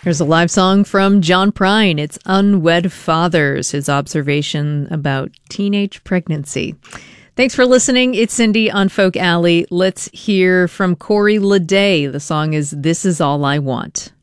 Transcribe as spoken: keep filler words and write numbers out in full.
Here's a live song from John Prine. It's Unwed Fathers, his observation about teenage pregnancy. Thanks for listening. It's Cindy on Folk Alley. Let's hear from Corey Leday. The song is This Is All I Want.